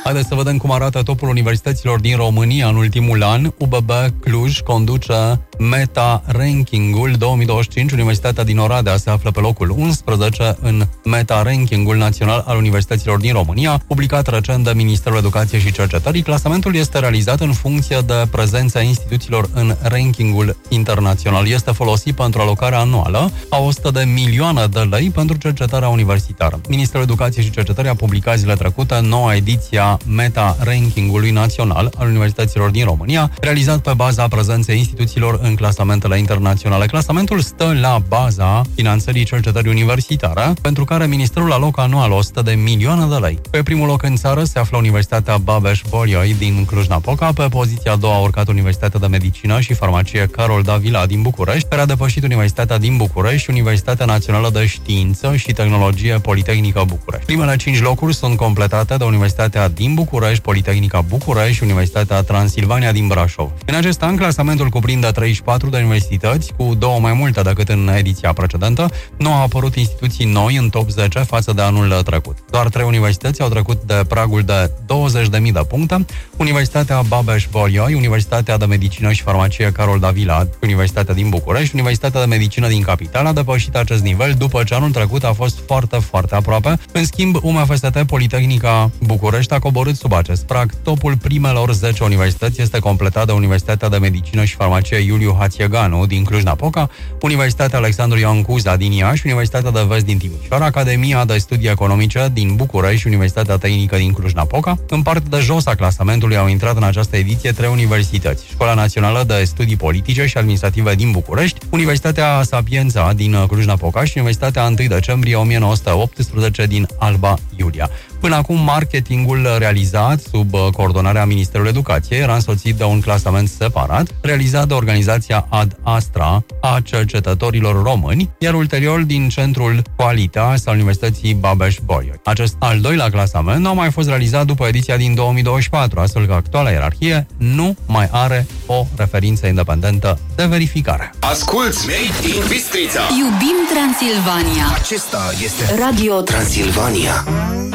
Haideți să vedem cum arată topul universităților din România în ultimul an. UBB Cluj conduce Meta Ranking-ul 2025. Universitatea din Oradea se află pe locul 11 în Meta Ranking-ul național al universităților din România, publicat recent de Ministerul Educației și Cercetării. Clasamentul este realizat în funcție de prezența instituțiilor în rankingul internațional. Este folosit pentru alocarea anuală a 100 de milioane de lei pentru cercetarea universitară. Ministerul Educației și Cercetării a publicat zilele trecute noua ediție a Meta Ranking-ului național al universităților din România, realizat pe baza prezenței instituțiilor în clasamentele internaționale. Clasamentul stă la baza finanțării cercetării universitare, pentru care Ministerul alocă anual 100 de milioane de lei. Pe primul loc în țară se află Universitatea Babeș-Bolyai din Cluj-Napoca, pe poziția a doua a urcat Universitatea de Medicină și Farmacie Carol Davila din București, care a depășit Universitatea din București și Universitatea Națională de Știință și Tehnologie Politehnică București. Primele 5 locuri sunt completate de Universitatea din București, Politehnica București și Universitatea Transilvania din Brașov. În acest an, clasamentul cuprinde 34 de universități, cu 2 mai multe decât în ediția precedentă. Nu au apărut instituții noi în top 10 față de anul trecut. Doar 3 universități au trecut de pragul de 20.000 de puncte: Universitatea Babeș-Bolyai, Universitatea de Medicină și Farmacie Carol Davila, Universitatea din București. Universitatea de Medicină din Capital a depășit acest nivel după ce anul trecut a fost foarte aproape. În schimb, UMFST Politehnica București a coborât sub acest prag. Topul primelor 10 universități este completat de Universitatea de Medicină și Farmacie Iuliu Hațieganu din Cluj-Napoca, Universitatea Alexandru Ioan Cuza din Iași, Universitatea de Vest din Timișoara, Academia de Studii Economice din București și Universitatea Tehnică din Cluj-Napoca. În partea de jos a clasamentului au intrat în această ediție 3 universități: Școala Națională de Studii Politice și Administrative din București, Universitatea Sapiența din Cluj-Napoca și Universitatea 1 decembrie 1918 din Alba Iulia. Până acum, marketingul realizat sub coordonarea Ministerului Educației era însoțit de un clasament separat, realizat de organizația Ad Astra a cercetătorilor români, iar ulterior din Centrul Qualitas al Universității Babeș-Bolyai. Acest al doilea clasament nu a mai fost realizat după ediția din 2024, astfel că actuala ierarhie nu mai are o referință independentă de verificare. Asculți Made in Bistrița! Iubim Transilvania! Acesta este Radio Transilvania.